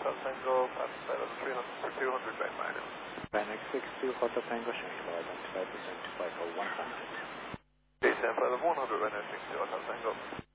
Hotel Tango, outside of 300 to 200 right minus. Panic 62 Hotel Tango, showing low identified percent to flight 100. Okay, stand flight of 100 right now, 62 Hotel Tango.